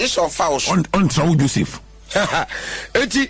is of house. On Travel Joseph. Eti,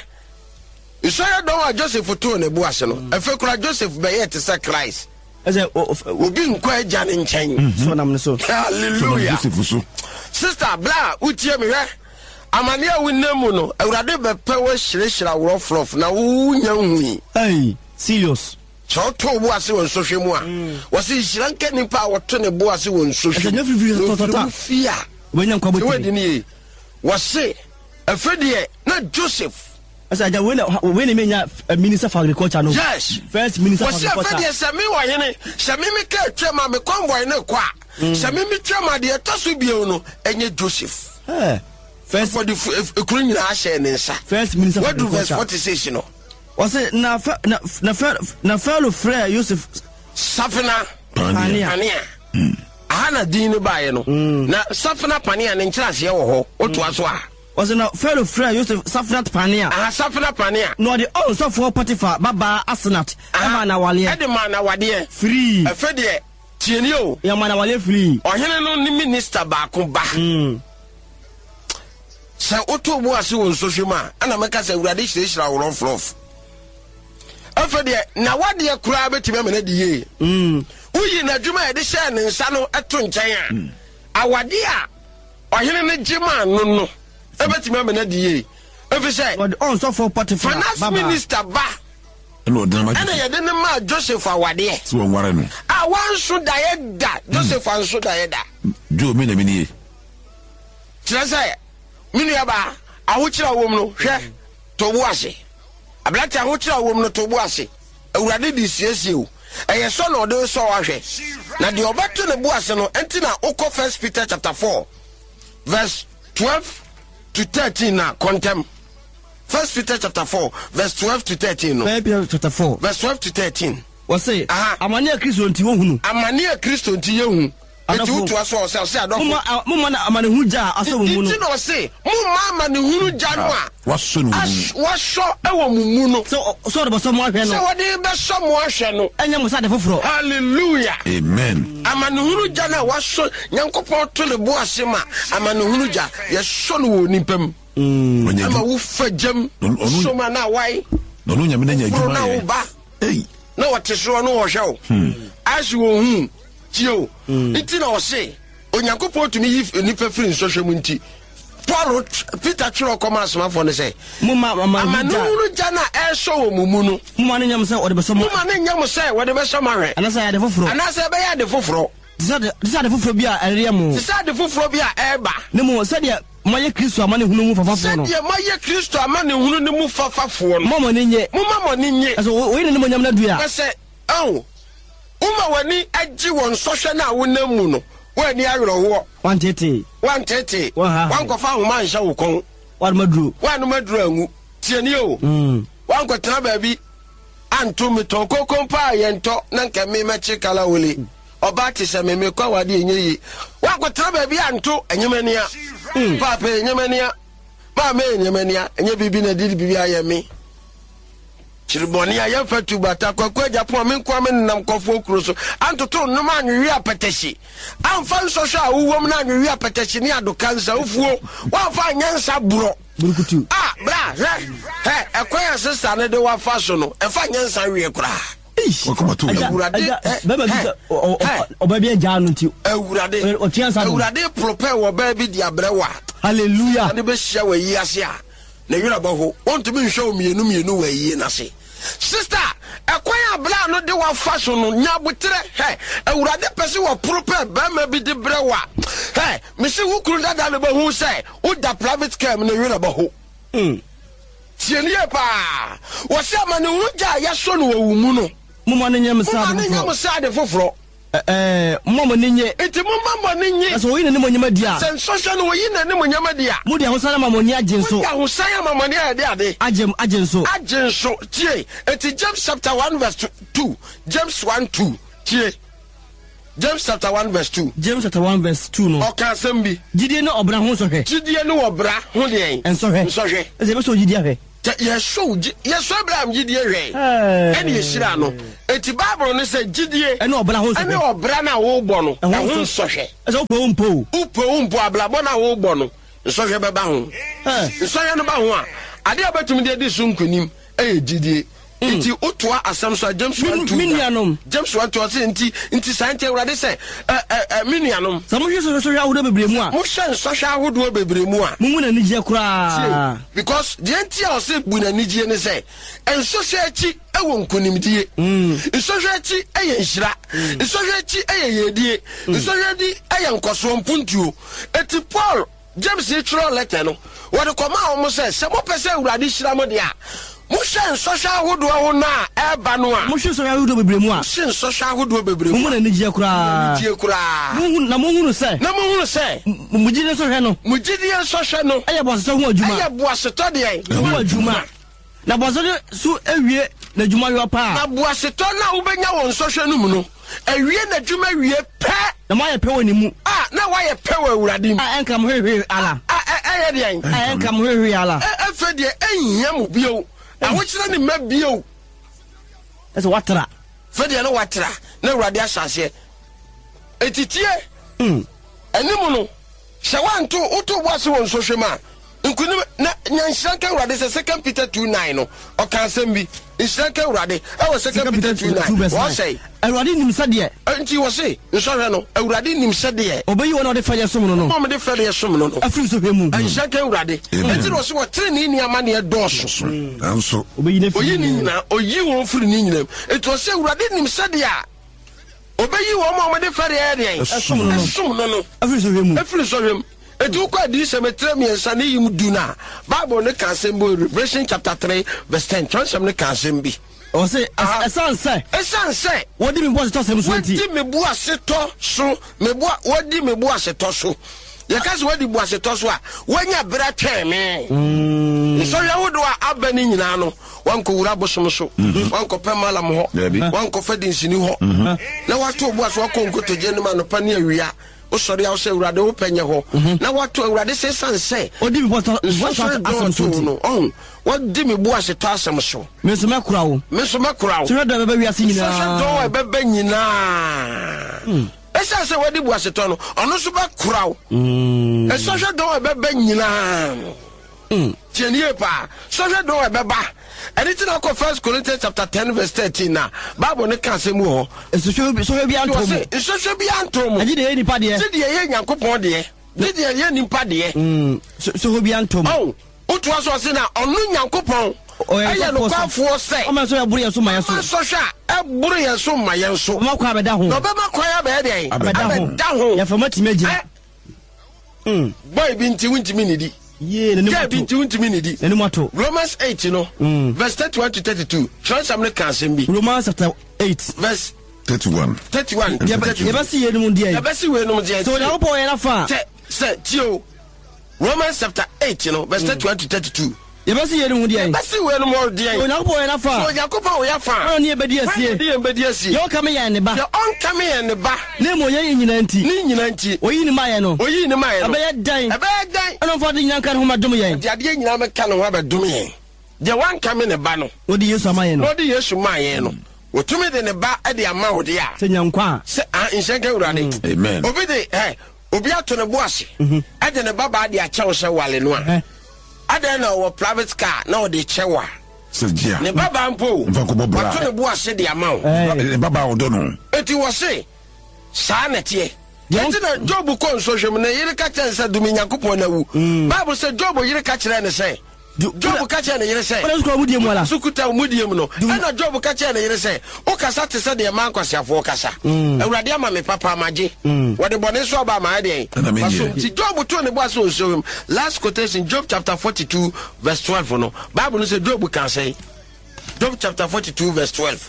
Isaiah don't Joseph for 2 and a boasano. A fekura Joseph by yet to say Christ. As a been quite Jan in chain. So I'm so. Hallelujah. Sister, blah, utia me. Amania win nemuno. I would have a power shrisha rough rough. Now, young me. Hey, serious. So, two was on social media. Was he Sri Lankan power to the boss on social media? When I'm coming, was say a Freddie, not Joseph. As I when a minister for agriculture. No. Yes, first minister for agriculture. Was Sami Samimi Chama, me convoy no qua. Samimi Chama, the Tasubiono, and yet Joseph. First for the Queen Asha and first minister. What do verse 46? No, was it na fellow Freya Joseph Safina Pania. Hana dini ba no. Na Safina Pania and Chas Yaho, what was what? Was it not fellow Freya Joseph Safnat Pania? Safina Pania. No, the also for Potiphar, Baba Asenat, Amana Wali, Edemana Wadia, free, a Freddie, Tienio, Yamana Wali free, or Helen minister Bakumba. Sir Otto was on social man, and I make us a radish our own fluff. After now what dear crab to me the year. We in a Juma edition and Sano at Tunchaya. Our dear, or Helen Jima, no. Ever to me the year. If you say, also for Potiphar, Finance Minister Ba. No, and I didn't know Joseph our dear. So, Warren. I want should I that Joseph and should I that. Joe Minamini. Say, Miniaba, I would tell a woman to wash it. A black I would tell a woman to wash it. Already this yes, you. And your son or those so wash it. Now the Obato the Boasano, Antina Oko 1 Peter chapter 4, verse 12 to 13 now, contempt. 1 Peter chapter 4, verse 12 to 13. No. Chapter 4, verse 12 to 13. What say? Amania Christo until you. Amania Christo until you. I don't to us ourselves. I don't know. Mamahuja, I saw Muno say, Mama, the Janwa. What's soon? What's short? Muno. So about someone. So what is the someone channel? And you must have the floor. Hallelujah. Amen. Amanu Jana was so Yanko to the Boasima. Amanuja, yes, son will nipem. When you are for Jim, so man, why? No, no, what is wrong or show? As you Tio, it's no say. On Yanko to me if nipa free in social media. Paul Peter Chiro commerce man for say. Mama Jana air show Mumuno. Mumaniyam say what the some Mumaniyam say what the best summer. And I say the fufro. And I say by the fufro. This are the fufrobia and Riamu. This are the fufrobia eba. No more said ya. My Christo money who move for fun. My Christo money who move for fun. Mama Ninye. As we in the Munam. I say, oh. Uma wani aji won social na wona mu no wani ayro 130 wan ko fa homa nsha wukon wan maduru angu tieni o wan ko tra ba bi anto meto kokon pa yento na nka me mechi kala wole oba ti se me kwa wade enyeyi wan ko tra ba bi anto enyemania papa enyemania ma me enyemania enye bibi na didi bibi ayemi Chiriboni ya fatu bata kwa Japan men kwa men nam kofo kruso antoto no ma nwi apatashi amfa social uwom na nwi apatashi ni adokansa ufuo wa fa nyansa buro burukutu bra ekwaya sister ne de wa fa so no e fa nyansa wie kura wakomatu baba obabi eja no ti ewurade prepare wo baby dia brewa hallelujah ne be hia wa yi ase a na yura baho want to be show mienu wa yi na se sister ekwaya bla no de wa fashion no nyabutere ewurade pese wo prepare ba ma bi de brewa me se wo kuru dada le baho say wo da private care na yura baho tienie pa wo se amane wuja ya so no wo mu no mama ne nyam sa de foforo mama ninye enti mama ninye so yin ne monyama dia sen social no yin ne monyama dia mu dia hosana mama ni agenso ya hosana mama ni ade agenso tie enti James chapter 1 verse 2 James 1:2 tie James chapter 1 verse 2 James chapter 1 verse 2 no oka sembi gidie no obra ho so hwe gidie no obra ho de enso hwe eze be so gidie hwe yes Abraham gidie hwe ene yeshira no eti Bible no say gidie ene obra ho so ene obra na wo gbo no ho so hwe eze upo ablabo na wo gbo no nsɔhwɛ bɛba ho nsɔhwɛ no ba ho a ade a bɛtumi de di so nkonim gidie nti otoa asam so James 1:2 James 1:2 say nti sante awurade say minuanom sa mo hwe so ahodo bebremu a mo hwe nsɔhwɛ ahodo bebremu a mo na nigye kura because the ntia o say bu na nigye ne say nsɔhwɛ achi ewo nkonimdie nsɔhwɛ achi eye nhira nsɔhwɛ achi eye yedie nsɔhwɛ di eye nkoso mpuntuo eti Paul James tro letter no wo de koma o mo say se mo pese awurade hira mo de a mo hwe nsɔhwɛ ahodo ho na eba no a mo hwe so ahodo bebremu a hwe nsɔhwɛ ahodo bebremu mo na nigye kura mo hunu se mo gidi nsɔhwɛ no mo gidi nsɔhwɛ no eye boasetɔ ho adwuma eye boasetɔ de ho adwuma na boasetɔ so ewie na adwuma yo pa na boasetɔ na wo benya won nsɔhwɛ no mu no ewie na adwuma wie pɛ na mo aye pɛ woni mu na wa ye pɛ wa awurade mu enka mo hwehwe ala eye de enka mo hwehwe ala efe de ehia mo bio na wo kyerɛ ne ma bio ese watra fe de na watra na awurade ahyase etitie enimu no hye wanto uto boase won nsɔhwɛ ma nkunim na nyanhyanka awurade se 2 Peter 2:9 no ɔka asɛm bi nyanhyanka awurade ɛwɔ 2 Peter 2:9 wɔ sɛ awurade nim sɛdeɛ nti wɔ se nsɔhwɛ no awurade nim sɛdeɛ obeyi wɔ na ɔde fɛyɛ som no ɔmo de fɛyɛ som no afiri so hwɛ mu nyanhyanka awurade nti wɔ se wɔ tere ne nneɛma ne ɛdɔɔso nanso obeyi ne oyi ne nyina oyi wɔn firi ne nyinam nti wɔ se awurade nim sɛdeɛ obeyi wɔn ma ɔmo de fɛyɛ deɛ ɛsom no afiri so hwɛ mu eti ukwa di semetre miensa ne yim du na Bible ne kan asɛm bi Revelation chapter 3 verse 10 transem ne kan asɛm bi o say esanse wodi me boasetɔ sɛm so nti wodi me boasetɔ so wodi me boasetɔ so ye ka se wodi boasetɔ so a wanya bra twɛn me so ya wodo a aba ne nyina no wanko wura bosom so wanko pɛ malam ho wanko fadi nsini ho na wato boaso wakɔ nkotoje ne ma no pa ne awia o sori awo se awurade wo penye ho na wato awurade se sanse odi mi boasetɔ asɛm so nti no wodi mi boasetɔ asɛm so me so makura wo so da baba wiase nyina so do baba nyina esa se wodi boasetɔ no ɔno so ba kura wo esa so do baba nyina tienie pa so do baba anything I call 1 Corinthians chapter 10 verse 13 na Bible ne kan semu ho so bi antom so bi antom agi de nipa de ti de ye Nyankopɔn de de ye nipa de so bi antom otu aso se na ɔno Nyankopɔn aye no kwafo se o ma so ya buru ye so ma ye so so hwa e buru ye so ma ye so ma kwa beda ho no be ma kwa ya be de abeda ho ya fa matime agina boy bi nti wuntimi nidi ye ne mato Romans 8 no verse 31 to 32 transam ne kan asɛm bi Romans chapter 8 verse 31 ya ba si ye no dia ya ba si we no dia so na opo ye na fa se tio Romans chapter 8 no verse 31 to 32 ya ba si ye no dia ya ba si we no mo dia so na opo ye na fa so Yakobɔ wo ya fa oni e bedi asie yo kame ye ne ba yo on kame ye ne ba ne mo ye nyina nti oyi ni ma ye no abe dan ana fa de nyanka ho ma dom ye de ade nyina me ka no ho abedom ye de wan kame ne ba no odi Yesu ama ye no odi Yesu ma ye no otumi de ne ba e de ama wo de a se nyankwa se nhyɛnka urade amen obi de obi ato ne boase e de ne ba ba de a kyɛw sɛ wale no a ada na wo private car na wo de kyɛwa sejia ne baba mpo wato ne boase de ama wo ne baba wo do no eti wo se saa na tie eti na Job ko nso hwem na yire ka kyerɛ sɛ dumi Nyankopɔn na wu Bible sɛ Job yire ka kyerɛ ne sɛ Job ka kyerɛ ne yire sɛ wala suka mudie mu ala sukuta mudie mu no na Job ka kyerɛ ne yire sɛ o kasa te sɛ de man kwasiafo kasa awurade ama me papa maje wode bɔne so aba ma de so ti Job to ne boase o so last quotation Job chapter 42 verse 12 no Bible no say Job can say Job chapter 42 verse 12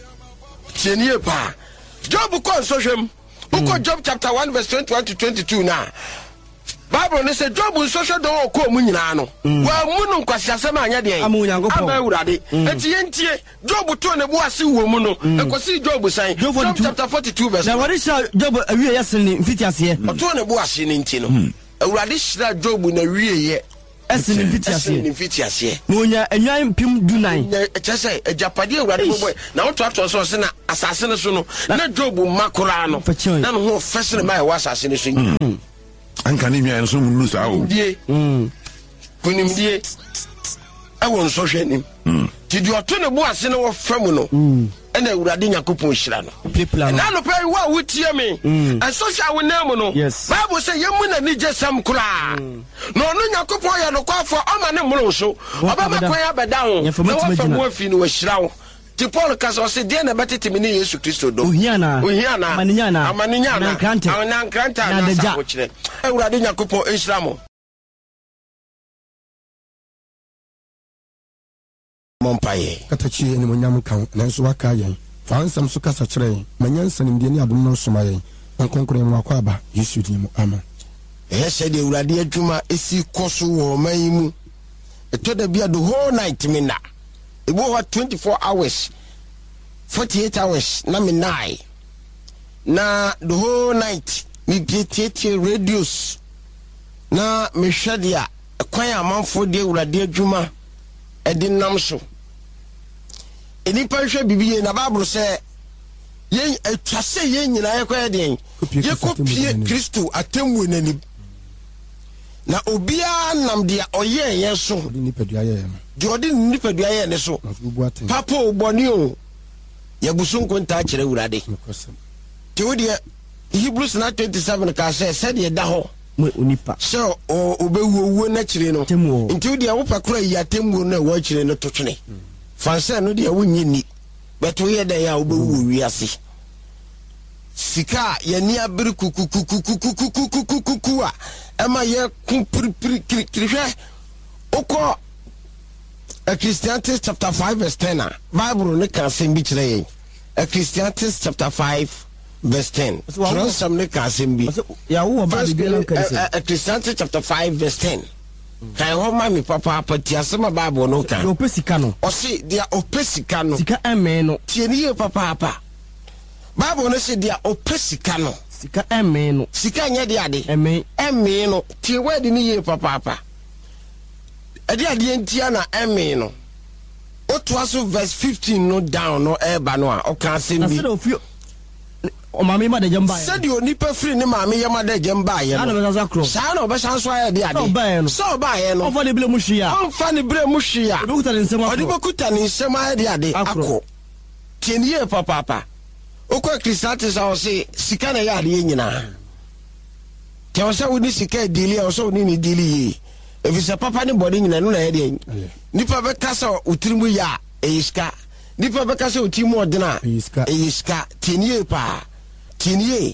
tienie pa Job ko nso hwem uko Job chapter 1 verse 21 to 22 na Bible ne say Job nso hwe do ko mu nyina no wa mu no nkwasiasɛm anya de ama awurade enti yentie Job to ne boase wo mu no ekosi Job san Job chapter 42 verse na wari sha Job awie yɛsen ne mfitiase to ne boase ne nti no awurade hyira Job na wie ye ɛsen ne mfitiase na onya anwan pim dunan kyese ajapade awurade boboy na woto ato so se na asase ne so no na Job makora no na no ho fesene mai wa asase ne so anka ni nwa so mu sa o die kunimdie awon so hwenim ti di oto ne bo ase ne wo famu no ena Awurade Yakopon hira no na no pay wa wutie me and social we name no Bible say yemu na ni jesam kura no Yakopon ya no kwafo o ma ne mro so obama kwan ya beda ho na wo famu afi no hira wo ti Paul kaso se de na betete me ni Yesu Kristo do ohiana amaninyana na kranta na sa wo kire Awurade Yakopon hira mo Mompaye katachi ni monyam kan nanso waka yen fansam so kasa kire manyansa ni de ni adom no soma yen nkonkore mu akwaba Yesu di mu ama se de Awurade adwuma esi koso wo mayimu eto da bia the whole night me na ebo 24 hours 48 hours na me nai na the whole night me tietie radios na me hwedia kwan amanfo de Awurade adwuma edinam so enipa hwe bibiye na Bible say yen atwase yen nyina yekoye den yekopie Kristo atemmu nani na obia nam dia oye yen so nipadua ye de odi nipadua ye ne so papa oboni o yabusu nkonta kire Awurade te odi Hebrews 9:27 ka say said ye da ho unipa so obewu na kire no nti odi awopakora yi atemmu na wo kire no totwene fansa no dia wonyini beto ye da ya obewu wiase sika ye ni abiri kukukukukukukukukukukuwa ema ye kumpirikirihwe oko Ecclesiastes chapter 5 verse 10 Bible ne kan sembi kire ye Ecclesiastes chapter 5 verse 10 transam ne kan sembi ya wo ba de lan kan se Ecclesiastes chapter 5 verse 10 kai ho ma mi papa apati asema Bible no kan opesika no o se dia opesika no sika eme no tie ni ye papa Bible no se dia opesika no sika eme no sika nya dia de eme no tie word ni ye papa ade ade ntia na eme no o to aso verse 15 no down no eba no a o kan sembi o mami ma de jamba said you nipa free ni mami ya ma de jamba ye no na za kro sa na obesan so aye de ade so ba ye no o fa de ble mu hwia o fa ne bre mu hwia o bekuta ne nsem akro o de bekuta ne nsem aye de ade akro tieniye papa o ko Christianity o se sika na ya ade nyina te o se woni sika dili o se woni ni dili if se papa ne body nyina no na ye de nipa be kasa utirimu ya eiska nipa be kasa utimu odena eiska tieniye pa tinie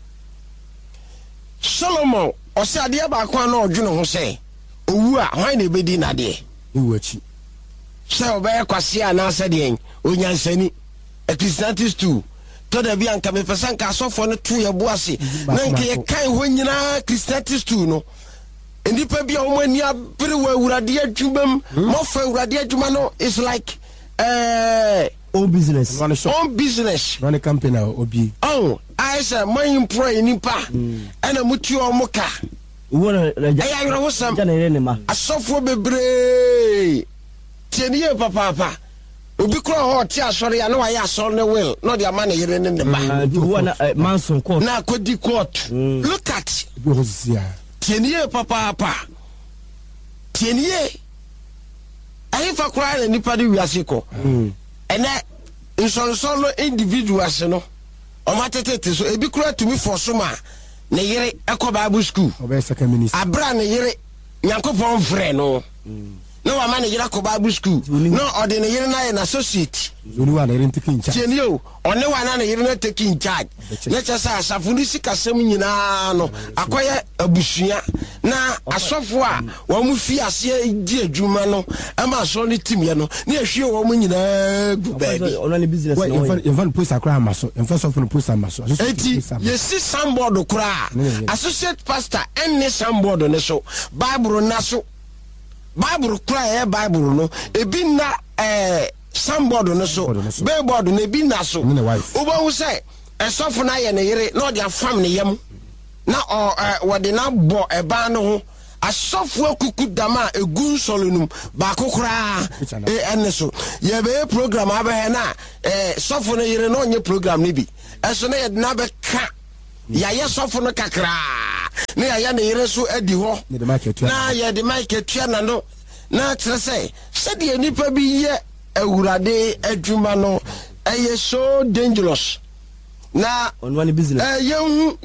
Solomon o se ade ba kwa na odwene ho se owu a hwan na bedi na de owu achi se obaye kwase ana se de onyansani Ecclesiastes 2 to da bi anka me pesa nka asofo no to ye boase na nke ye kan ho nyina Ecclesiastes 2 no enipa bi a o mani abere wa Awurade adwumam mo fa Awurade adwuma no is like own business run a company obi I say my employee nipa and a mutu o muka wona ya yoro wosam asofo bebre tieniye papa obi kro ho ti asore ya na wa ya asore ne will no dia man yere ne ba wona manson court na kodi court look at tieniye papa tieniye ayi fa kra na nipa de wiase ko ene insonsolo individuals no o matete so ebi kura tumi forso ma ne yere ekọ Bible school abra ne yere Yakopon frɛ no no wa ma ne yere ekọ Bible school no ode ne yere na ye na associate zoni wa na yere taking charge tienio one wa na yere na taking charge na chasa asafo ni sikasem nyina no akoye abusua na asofo a wo mu fi ase di adwuma no ama so ne tim ye no na ehwie wo mu nyina gu baabi ona ne business no even post akra maso even so for post amaso eti yesi samboard kura associate pastor enne samboard ne so Bible na so Bible kura Bible no ebi na samboard no so billboard na ebi na so obo say esofo na ye ne yere na odi afam ne yam na wode na bo eba no ho asofo akuku dama egun solunum ba kokora enne so ye be program abe na sofo no yere no onye program ni bi eso na ye na be ka ya ye sofo no kakra ne ya ne yere so adi ho na ya de mic etua na no na kyerɛ sɛ sɛdeɛ nipa bi yɛ awurade adwuma no ɛyɛ so dangerous na onwani business yehu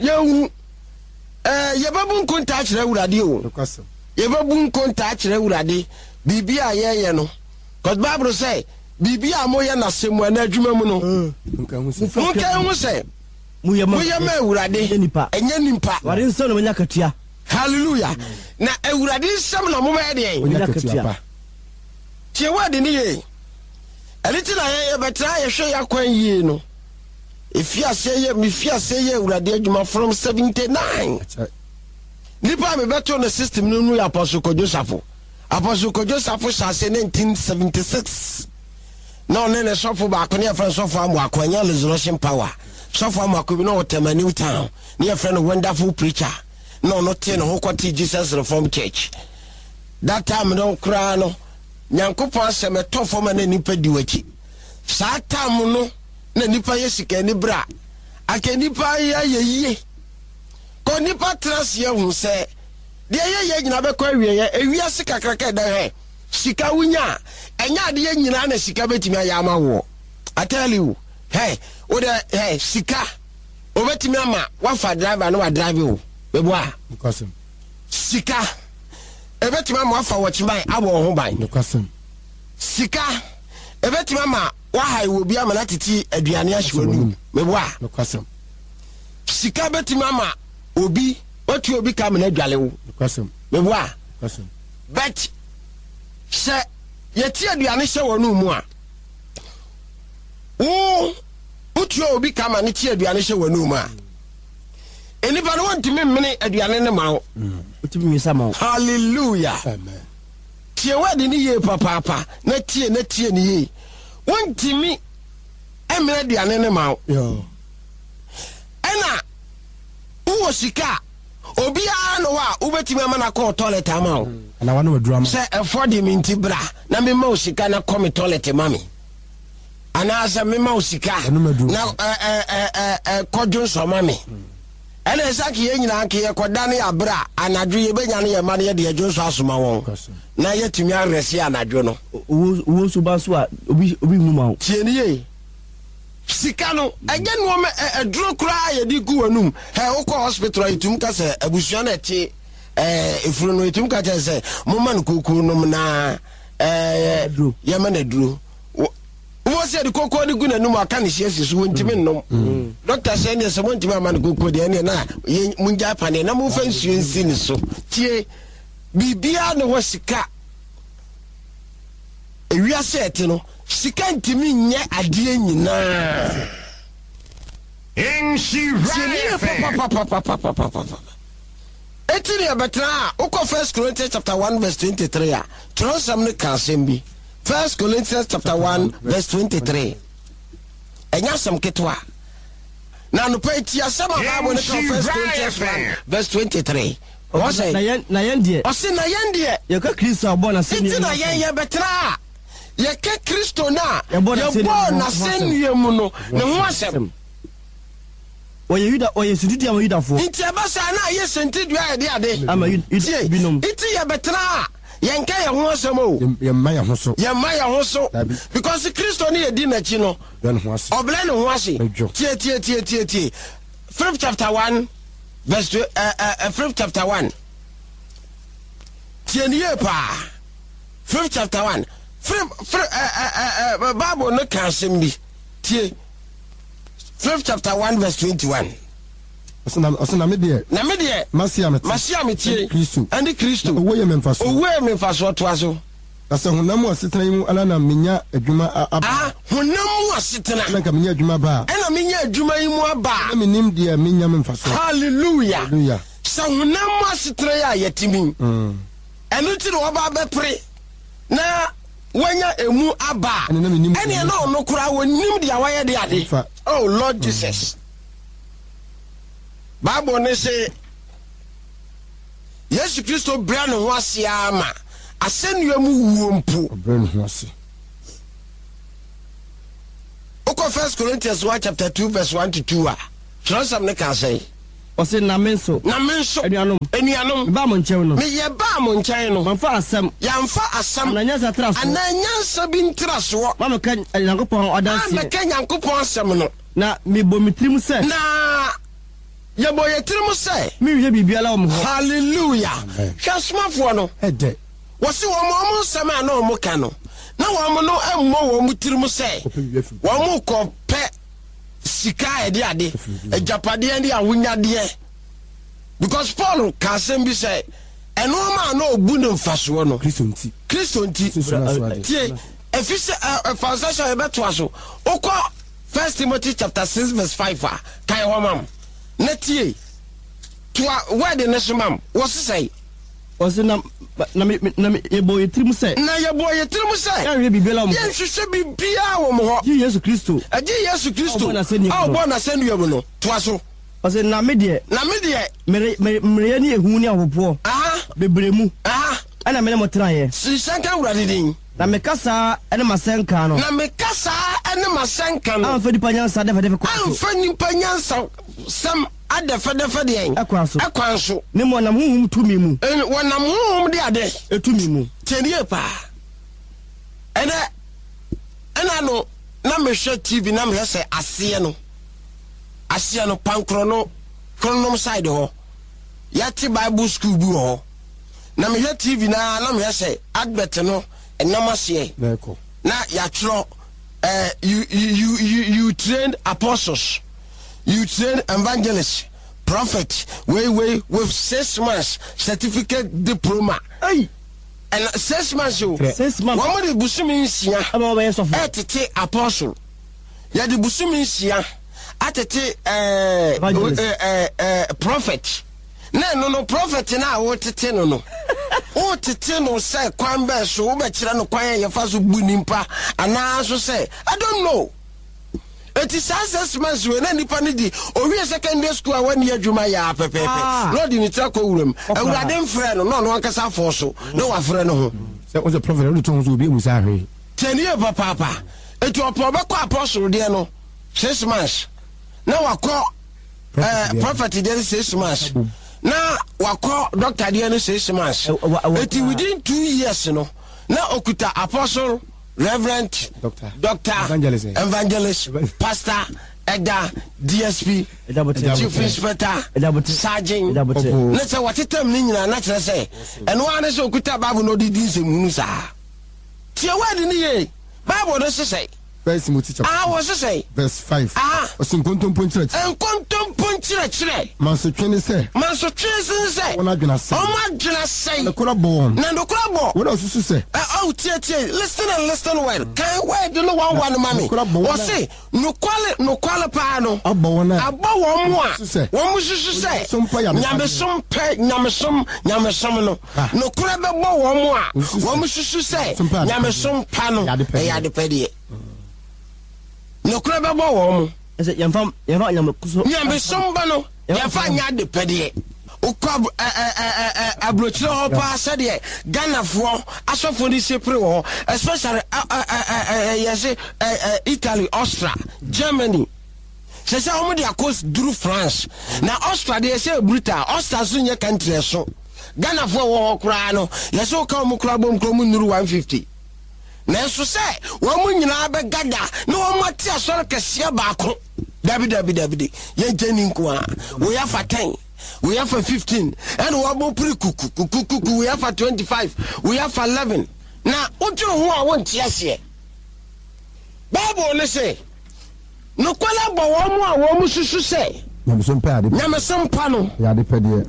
yebabu nkonta kyerɛ awurade o yebabu nkonta kyerɛ awurade bibia yɛyɛ no cause Bible say bibia moyɛ na semu na adwuma mu no nka hu sɛ moyɛ ma awurade ɛnyɛ nimpa ware nsɛm na manya katua hallelujah na awurade nsɛm na mo bɛyɛ deɛ manya katua tie word ni ye ɛliti na yɛ bɛtra yɛhwɛ yakwan yie no efiase yɛ awurade adwuma from 79 nipa me beto no system no nu Apostle Joseph shase 1976 na one ne sofo ba ko ne yɛfrɛ sofo amu akwanya resurrection power sofo amu akobi no Otema New Town ne yɛfrɛ no wonderful preacher no te no hokɔte Jesus Reformed Church that time no kra no nyankopɔn asɛm ɛtɔ fam na nipa di wachi saa time no na nipa yɛ sika ni bra aka nipa yɛ ko nipa trase hu sɛ de yɛ nyina bɛkɔ awie ewia sika kraka da hɛ sika wunya enya de nyina na sika betimi ayama wo I tell you hey o de hey sika o betimi ama wafa driver no wa drive o beboa because sika ebetimi ama wafa watchman abo ho ban because sika ebetimi ama wa hai wo bia ma na titi aduane ahwanu beboa because sika betimi ama obi otu obi ka na adwale wo because beboa but se yeti aduane hye wonu mu a wo otu obi ka ma ne ti aduane hye wonu mu a enipa no wontimi mmene aduane ne ma wo otimi misa ma wo hallelujah amen tie wadi ni ye papa na tie ni ye wontimi emene aduane ne ma wo yo ena wo sika obi a no wa ubetimi ama na ko toilet ama wo na wana wadura ma se afford me nti bra na me ma osika na come toilet mami ana asa me ma osika na kojo so mami ene esaki ye nyina nke ye koda ne abra anadwo ye benya ne ye ma ne ye de adwo so asoma won na ye tumi aresi anadwo no wo so ba so a obi mu ma wo tie ni ye sika no anya no me aduro kura ye di gu wanum he wo ko hospital itum ka se abusua na ti efuru no itum ka se mo man kokuru no na ye ma na duro wo se de kokoro ni gu na num aka ne siesi so wontimi nnom doctor say ne se wontimi ama ne kokoro de ne na munja pane na mo fa nsuo nsi ni so tie bibia ne wo sika ewia se ete no sika ntimi nye adie nyina Enshi papa etiri abetra uko 1 Corinthians chapter 1 verse 23 a trosam ne kasem bi 1 Corinthians chapter 1 verse 23 enya sam ketwa na no pa ti asama ba mo ne 1 Corinthians 1 verse 23 o say na yendie o say na yendie ye ka Kristo abɔ na sɛ ni na ye betra ye ke Kristo na ye bo na senue mu no ne ho asɛm oye yuda oye sudidi ama yuda fo nti abasa na ye sentidua ye de ade ama yuda binom iti ye betra ye nka ye ho asɛm o ye ma ye ho so because Kristo ne ye di na chi no obele ne ho ase tie Philip chapter 1 verse 2 Philip chapter 1 tie ni ye pa Philip chapter 1 Bible no can asɛm bi tie Philip chapter 1 verse 21 osana me de masia metie and Kristo owo ye memfaso to aso asa honam asetena yi mu ala na menya adwuma aba honam asetena na ka menya adwuma ba na menya adwuma yi mu aba na menim de menya memfaso hallelujah sa honam asetena ya yetimi enu ti no ba bepre na wanya emu aba ene na ono kura wonim dia waye de ade oh Lord Jesus Bible ne say Yesu Kristo bra no ho ase ama asenua mu wuompu bra no ho ase Oko 1 Corinthians 1 chapter 2 verse 1 to 2 a Tronsam ne ka say ɔse na menso anuanom ba mo nkyɛn no me ye ba mo nkyɛn no mamfa asɛm yamfa asɛm ananya tra so ananya bi ntra so ma meka Nyankopɔn ɔdanse ma meka Nyankopɔn asɛm no na mebɔ mitrim sɛ na yɛbɔ yɛtirim sɛ mehwɛ biribiara wɔ mo hɔ hallelujah hwɛ somafoɔ no ɛdɛ wɔse wɔn nsɛm a na wɔn ka no na wɔn no mmɔ wɔn tirim sɛ wɔn kɔpɛ sika ɛde ade agyapadeɛ ne ahonyadeɛ because Paul ka asɛm bi sɛ ɛnoɔma a na ɔbu ne mfasoɔ no Kristo nti tie ɛfi foundation yɛbɛtoa so wokɔ 1 Timothy chapter 6 verse 5 a kae hɔ mam na tie toa word ne so mam wɔse sɛ ɔse na yɛbɔ yɛtirim sɛ yɛhwehwɛ biribiara wɔ mo hɔ gye Yesu Kristo agye Yesu Kristo a wɔbɔ n'asɛnnua mu no toa so ɔse na me deɛ mmereyɛ ne ɛhu ne ahopoɔ bebree mu ɛna mene mo tenaeɛ sɛnka Awurade din na meka saa ɛne masɛnka no amfa nipa nyansa dɛfɛdɛfɛ sɛm adɛfɛdɛfɛ deɛ ɛkwan so ne mo nam honhom tumi mu wɔnam honhom de ade ɛtumi mu tɛnie paa ɛna no na mehwɛ TV na mehwɛ sɛ aseɛ no pankorɔ no kronom side hɔ yɛte Bible school bi wɔ hɔ na mehwɛ TV na mehwɛ sɛ advert no ɛnam aseɛ na yɛatwerɛ you train apostles, you train evangelists, prophet, with 6 months certificate diploma. Hey. And 6 months, 6 months. One more busumi nsia. Atete apostle. Ya de busumi nsia. Atete prophet. No prophet na wo tete no. O tete no say kwan be so wo be kire no kwan ye fa so bu nimpa ana so say I don't know. It is 6 months when any panidi or we secondary school 1 year juma ya pepe. Lord in trako wuram. Awurade mfre no no ankasa for so. No afre no ho. Say was the prophet every tongues will be musahwe. 10 year papa. Etu opo be kwa apostle de no 6 months. Na wakọ prophet de 6 months. Na wakọ doctor de no 6 months. It within 2 years no. Na okuta apostle, reverend, doctor, evangelist, pastor, Eda, DSP, chief inspector, sergeant. Let's say what it means. Natural say, and one is okuta Bible no di se munusa. Tia word ni Bible no say. Verse Timothy chapter. Was to say verse 5. Osin kontom ponchire. En kontom ponchire. Manso twene say. Ona dwena say. Na kura bo. What else you say? Oh, tie. Listen well. Can word no one mami. O say no kwale pa no. Abo wona. Abo wo mo a. Wo mo susu say. Nyamesom no. No kura be bo wo mo a. Wo mo susu say. Nyamesom pa no. Ya de pede. No crab about woman. Is it young fam? You're not young. Yamsomba no. Yafa nya de pede. Ukab abrochro pass de Ghana for asofo ni sepre especially yes Italy, Austria, Germany. Se say omo de akos through France. Na Austria dey say brutal. Austria so nya country so. Ghana for wo kra no. Yes o ka omo kra bom kro mu nuru 150. Na so say wo mu nyina be gada na wo mate asore kese baako dabi ye jeni nko a we have for 10 we have for 15 and we bo pre kuku we have for 25 we have for 11 na ojo ho a won tie ase Bible ne say no kwala bo wo mu a wo mu susu say nyamesom pa no ya de pede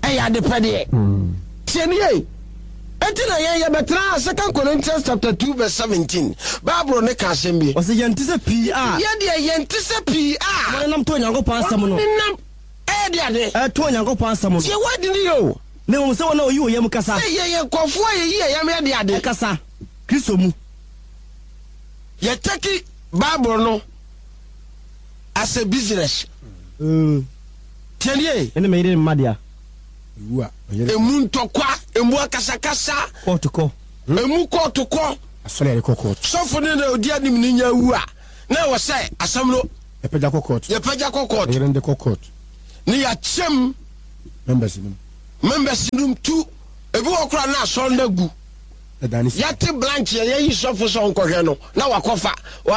tieni Etina ye betra 2 Corinthians chapter 2 verse 17. Bible ne ka sembi. O se yentise PA. Ye de yentise PA. Mo nam to Nyankopon asam no. Nam de ade. To Nyankopon asam no. Ye wadi ni yo. Ne mo se wona oyi oyam kasa. Ye kofo ye yam de ade. Kasa. Kristo mu. Ye take Bible no as a business. Tienye. Ene me ire madia. Emu ntokwa emu akasakasa kotoko emu kotoko asole re kokot sofo ne na odi anim ni nya wu a na wo say asam no ye peja kokot ni ya chem members num tu ebi okura na so na gu yate branch ye yi sofo so nkohwe no na wakofa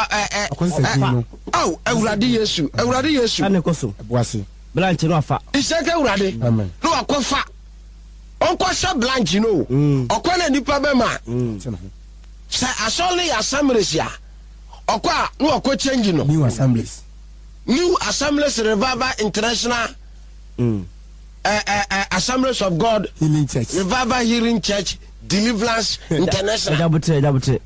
awurade Yesu ane koso eboase branch no afa iseke awurade no wakofa onkosha branch no okona nipa be ma say asole assemblesia okwa no okwa change no new assemblies Revival International Assemblies of God Healing Church Revival Healing Church Deliverance International jabutre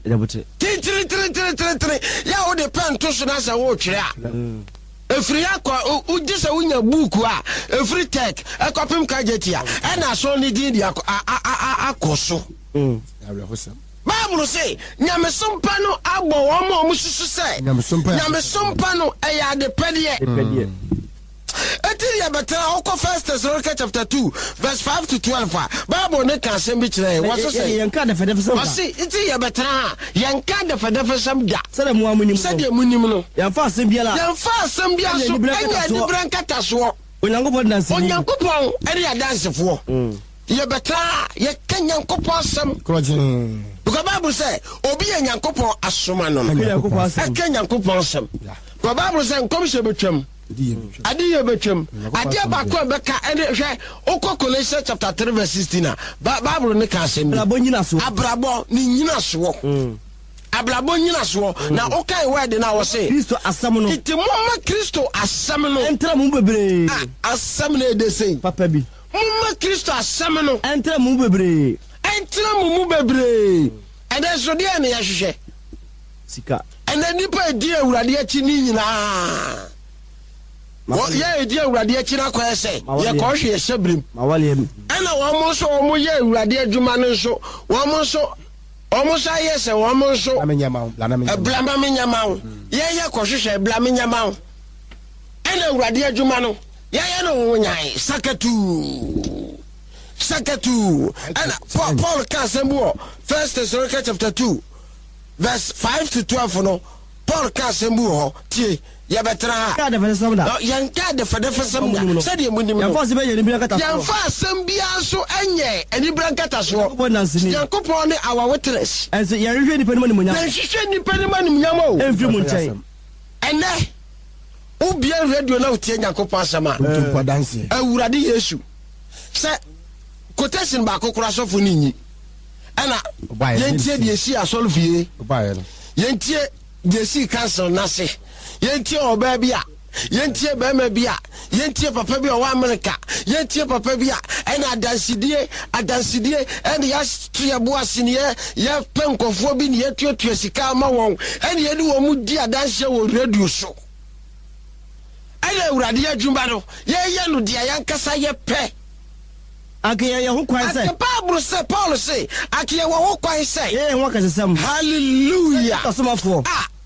ya o de pen to so na say wo twere a efri akọ ujisa wunya buku a efri tech ekopim kajetia e na so ni din dia akoso Bible say nyamesompa no agbo wo ma omususu say nyamesompa no eya de pedie eti ya betara oko 1 Thessalonians chapter 2 verse 5 to 12 Bible ne kan sem bi kire wo so say yanka de fedefesam wasi eti ya betara yanka de fedefesam da sede mu amunim no yanfa asem bia so enya di brankata so onyankopon dance eri ya dance fo ya betara ya kanyankopon asem because Bible say obi yanyankopon asoma no kanyankopon asem because Bible say nkom se betwam adiye betwam ade ba ko beka ene hwe Colossians chapter 3 verse 16 Bible ne ka asem abrabo nyina so na okai word na wo say Kristo asem no itimoma Kristo asem no entra mu bebre asem na de sei papa bi mama Kristo asem no entra mu bebre ene so de na ya hwehwe sika ene nipa di awurade achi ni nyina ya edi awurade achi na kwa ese ye ko hwe sebrim mawale em ena wo mo so wo mo ye awurade adwuma no so wo mo so ayese wo mo so blama menyama ye ko hwehwe blama menyama ena awurade adwuma no ye no wo nyai sakatu and Paul can say more 1 Thessalonians chapter 2 verse 5 to 12 no Paul can say more tie ya betra ka de fedefesam da yanka de fedefesam da said ye munim yanfa se be ye ni brankata so yanfa asem bia so enye ani brankata so yankopon ne our witness and ye hwehwe nipa ni munyam na hwehwe nipa ni munyam o emfi mu nchen ene ubia radio na utie yankopon asema awurade Yesu say quotation ba kokora sofo ni nyi ana yentie de esi asolfie yentie de esi council nase yentie oba bia yentie bema bia yentie papa bia wa America yentie papa bia ana adansidie and ya stua boase ne ya penkofo bi ne yetuatua sika ma won and ye ni wo mu di adanse wo radio so ana awurade adwuma no ye no dia yankasa ye pe akiye ho kwan say Bible say Paul say akiye ho kwan say ho kasesam hallelujah asomafo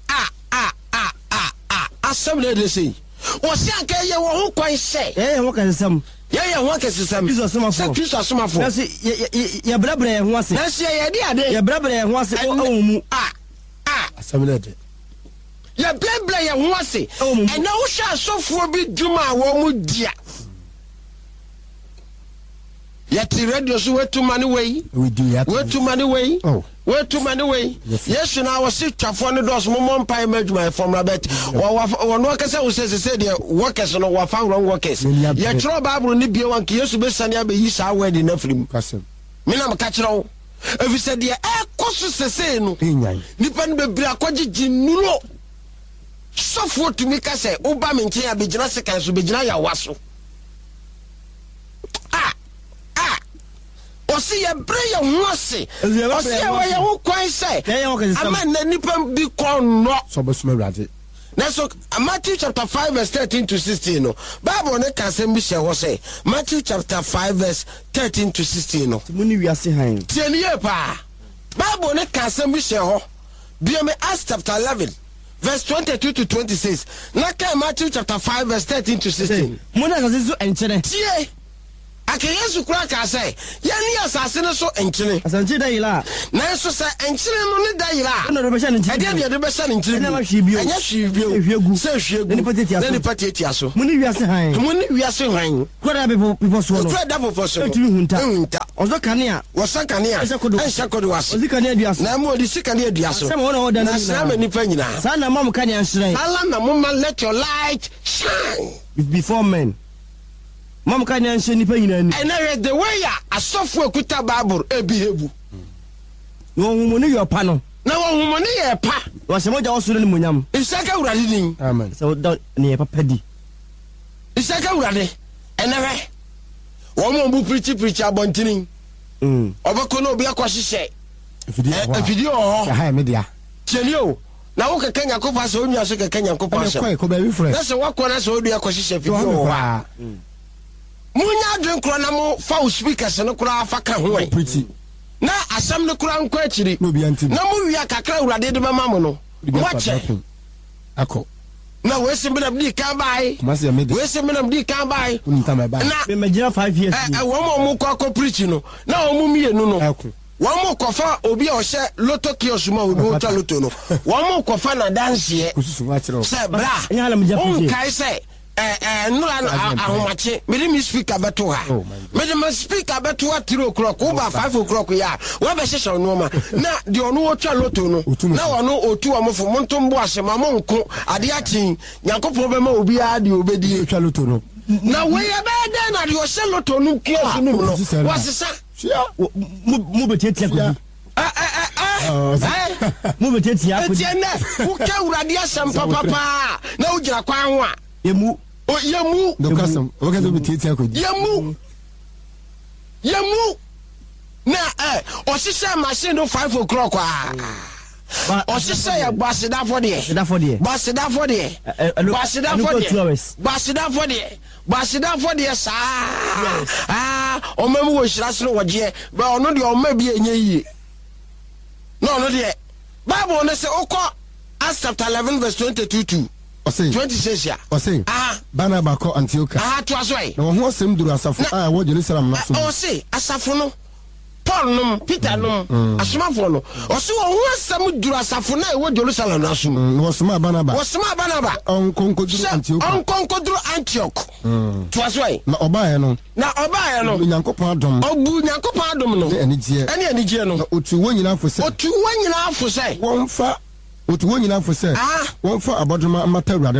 assembly dey say o say akiye ho kwan say ho kasesam ye ho kasesam Kristo asomafo na say ye brabre ho ase na say ye dey ade ye brabre ho ase o mu assembly dey ye brabre ye ho ase and na wo sha asofo bi dwuma wo mu dia yeti radio so wetu money way wetu money way yes na wasi twafo ne dos mo mpai madwuma from rabet wo no kase wo se de workers no wa fa wrong workers ye tro Bible ni bie wan ke Yesu be sane abeyi sa word na frim me na mka kire wo efi se de koso sese no nipa ne bebre akogigi nulo sofo tumi kase oba me nchen abegina sekan so begina ya waso osi ye breya huase osi ye wa ho kwan say ama na nipa bi kon no so besuma wrade na so Matthew chapter 5 verse 13 to 16 no Bible ne ka sem bi she ho say Matthew chapter 5 verse 13 to 16 no muni wiase han tieni ye pa Bible ne ka sem bi she ho bi me Acts chapter 11 verse 22 to 26 na ka Matthew chapter 5 verse 13 to 16 muna ka zizu enchere tie aka Yesu kura ka say yani asase ne so enkyene asanche da yila na so say enkyene no ne da yila na do be sha ne nkyene ade de be sha ne nkyene na ma hwe bio anya hwe bio hwegu say hwegu ne pateti aso muni wiase han kura people so no kura da people so etumi hunta ozo kanea wosan kanea enhya kodo wase ozi kanea duaso na mo di sikanea duaso sama wona woda na sama nipa nyina sa na mam kanea nhire ala na mama let your light shine before men mam kanea nhire nipa nyina ni and the way asofo ekuta bible ebihebu wo humoni yo pa no na wo humoni ye pa wo se moja osoro ni monyam isaka urade din amen so da ni ye papa di isaka urade enewe wo mo bu preach abontini obako na obi akwahye video ho ha media chelio na wo keka Nyankopɔ so onua so keka Nyankopɔ so ko ba wi fresh na so wakɔ na so odu akwahye video ho munya dwen kro na mo fa speakers no kro afa ka ho na asam no kro anko akiri na mo wi akakra urade de mama mo no wache ako na we se bena di kan bai we se bena di kan bai na me majira 5 years wo mo ko preach no na wo mo mienu no wo mo ko fa obi a o hye loto kiosk ma obi o ta loto no wo mo ko fa na dance ye se bra on kai se no ahomache me dem speaker beto ha me dem speaker beto ha 3 o'clock o ba 5 o'clock ya we be hye no ma na de ono o twa loto no na wono otu amofo montombo asema mo nko ade akin Nyankopɔ be ma obi a de obedi twa loto no na we ya be de na de o hye loto no kiosk no no wasesa mu betetia ko mu betetia ko etienne wo ka urade asem papa na wo gira kwan ho a yemu dokasam okazo betetia ko yemu na o sise machine no 5 o'clock o sise ya basida for there sa o memu wo hira so wo je ba ono de o ma bi enye yie no no de Bible no say okọ Acts chapter 11 verse 22 to 26 ya Barnabas ko Antioch to asoi na ho asem duru asafo a wo Jerusalem na so o say asafo no Paul no Peter no asomafo no o so ho asem duru asafo na wo Jerusalem na so wo soma Barnabas on konkoduru Antioch to asoi na obaye no Nyankopɔn adom no enije no otu wo nyina fo se otu wo nyina fo se won fa abodoma mata urade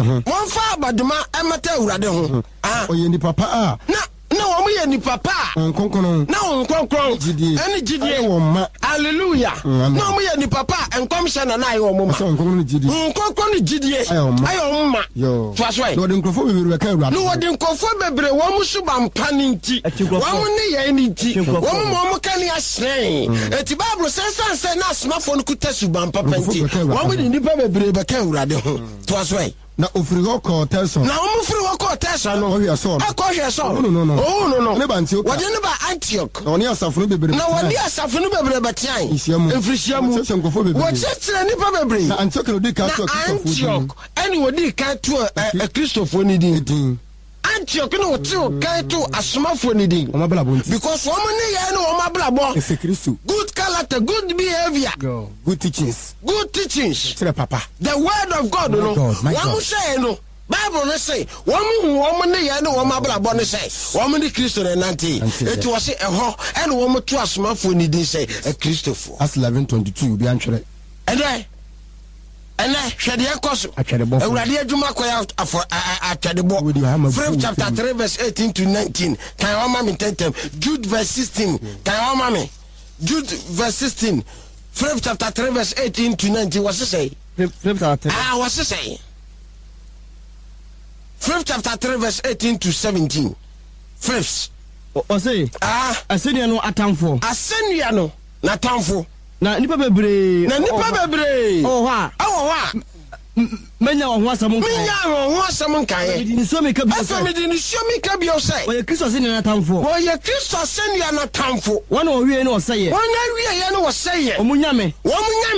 ho oye ni papa na wo ye ni papa nkonkono na nkonkron eni gidie hallelujah na wo ye ni papa enkomhye na ayi wo mama nkonkron gidie ayo mma to asoi no de nkrofo bebre ka urade no de nkrofo bebre wo mu suba mpani nti wo mu ne ye ni nti wo mu kan ya sren eti bible sense na smartphone kuta suba mpapa nti wo mu ni pa bebre be ka urade ho to asoi na ofiri ko Telson na o firi ko Telson no hwe so no ne ba Antioch wo de ne ba Antioch na oni asafo no bebre betian efrisiamu wo chetre ni pa bebre na Antioch no di ka to Antioch ani wo di ka to Christopher ni din Antioch no to ka to asomafo ni din because wo ne ye no wo mablabo efe Kristo good character good behavior good teachings tell papa the word of God no wo say no Bible no say wo ne ye no wo mablabo no say wo ne Kristo na nanti it was ho and wo to asomafo ni din say Christopher as 11:22 bi antwere ene hwede ekoso awurade adwuma koya atwadebo Philip chapter 3 verse 18 to 19 kan wa mami tentem Jude verse 16 kan wa mami Jude verse 16 Philip chapter 3 verse 18 to 19 what say Philip chapter 3 what say Philip chapter 3 verse 18 to 17 Philip o say asenia no atamfo na tamfo na nipa bebre oh ha menya ho asam nkan ni so me ka bi o say o ye Kristo se ni na tamfo wona wie no o say o munyame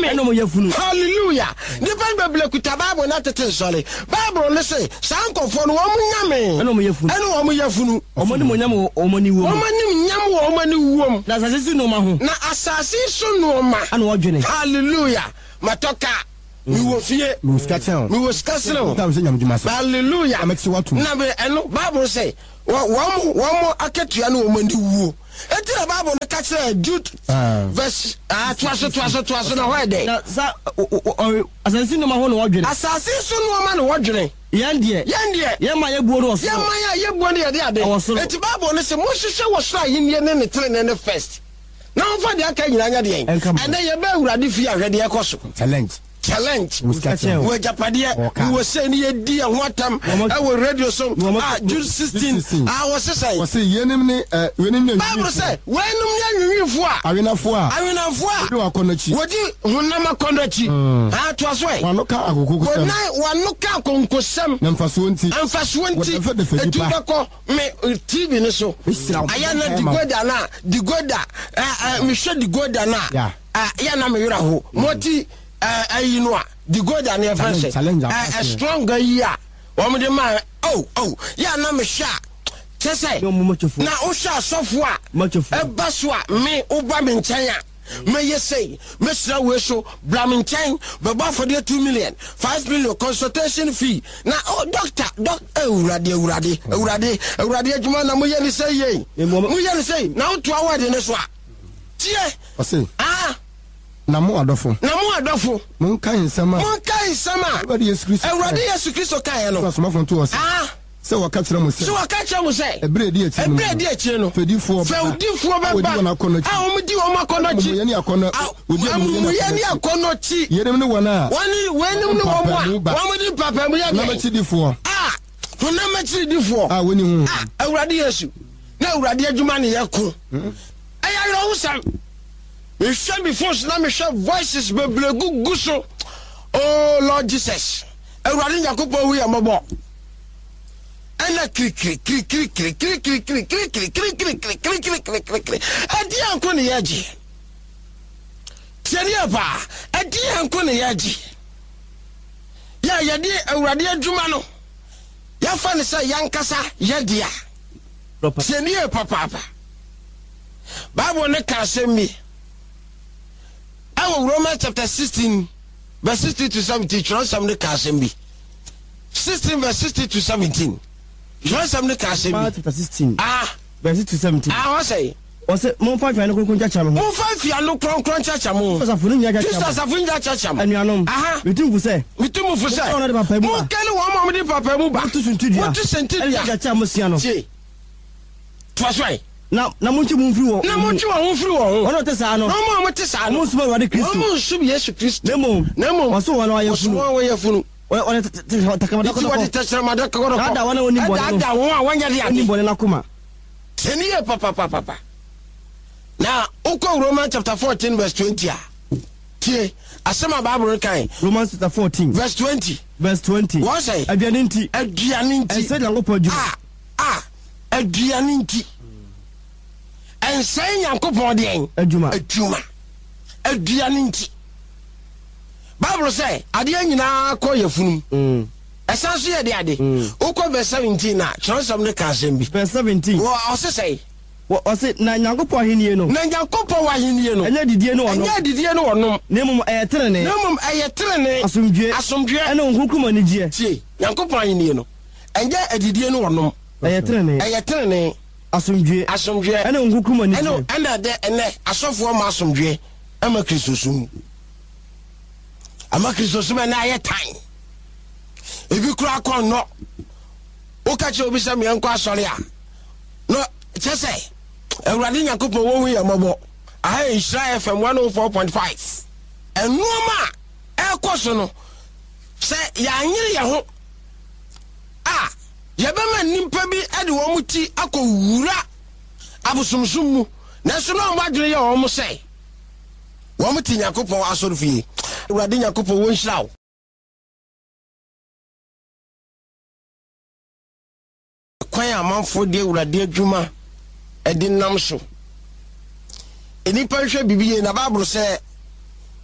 hallelujah nipa bebele kuta bible na tete nsole bible ne say sankofo no wo nyame eno mo yefunu omoni monyam omoni wuom na asase no ma ho na asase so no ma ana wodwene hallelujah matoka mi wo fie mi wo skaselo hallelujah na be eno bible say wo aketua no omoni wuo eti na bible ne ka kire Jude verse twaso na why dey asase no ma ho no wodwene asase so no ma no wodwene yandie yema yebuo no so yema yebuo ne yade eti bible ne se mo hwehwe wo so ahinie ne tele ne first na mfa de aka nyina nya de en ene ye ba urade fi ahwede ye koso challenge we japade we say ni yedi ho atam e radio so June 16 was say yenim ni bible say wenum nya nwinfo awenafo de wakonachi wodi honam akonachi to aso e wanoka konkosam mfaso nti etubeko me TV ni so ayana digoda me hwe digoda na ya na me yura ho moti you know the god and your friend a stronger year woman de man ya na me sha say na o sha sofo a e baso a me oba me nchen a me yesay me sra we so bra me nchen be ba for the 2 million 5 million consultation fee na doctor urade adwuma na mo ye ni say na o to award ne so a tie na mo adofo mon kan sama Ewurade Yesu Kristo kan no so mafon to wose se waka kire mo se ebre di ati no fedifo baba na konochi omudi o makonochi mo yani akono yenem ne wona wenim ne womudi papa mu ya na machidifo na machidifo woni hu Ewurade Yesu na Ewurade adwuma ne yeko aya ro husam me shall be forced na me shall voices be blegu so oh Lord Jesus Ewurade Yakobo wi amabo ana kri adi anko ne yaji tiani aba adi anko ne yaji ya yadi Ewurade adwuma no ya fa ne say yankasa yadia tiani papa Bible ne ka asemi Romans chapter 16 verse 60 to 17 Jerusalem the Kasembi 16 verse 60 to 17 Jerusalem the Kasembi chapter 16 verse 60 to 17 what say mo fa fiano kronkron chacha mo mo fa fiano kronkron chacha mo safunu nya chacha Jesus safunu chacha mo anuanom mitumfu se mo kele wo mo di papa mu ba to suntudia to suntudia chacha mo sia no twaswai na munchi mumfiri wo na munchi wo mfiri wo ono te sa no no mo te sa no mo suma Ewurade Kristo mo sum Yesu Kristo nemo waso wono ayefunu one takamada ko wadi tashramada ko ko ada wana woni bone ada won awanya dia ni bone na kuma teniye papa na uko Romans chapter 14 verse 20 tie asema Bible kan Romans chapter 14 verse 20 what say aduane nti ese de ngopɔ adwuma aduane nti ensan Yankopɔn de adwuma aduane nti Bible say ade nyina kɔ yafunu esan so ye de ade ukɔ verse 17 na Jerusalem ne ka asɛm bi verse 17 wo ɔsesɛ ɔse na Yankopɔn ahenie no ɛnyɛ didie no ɔnom nemum ɛyɛ terene asomdwe ɛne nkonkrom anigyeɛ tie Yankopɔn ahenie no ɛnyɛ adidie no ɔnom ɛyɛ terene asomdwe ɛne nkonkrom anigyeɛ ɛna de ɛnɛ asɔfoɔ ma asomdwe ama Kristosum na ayɛ tan ebi kura akɔ no woka kyerɛ obi sɛ meɛnkɔ asɔre a no kyɛ sɛ Ewurade Nyankopɔn wo wi yamabo aha Israel FM 104.5 enoma ɛkɔ so no sɛ yanyere yɛ ho yɛbɛma nimpa bi ade wo muti akɔwura abosomsom mu na so no ɔmadwene yɛ wo mo sɛ wo muti Nyankopɔn asɔre fie Ewurade Nyankopɔn wo nhyiraw kwan amanfo de Ewurade adwuma edi nam so enipa hwɛ bibiye na Bible sɛ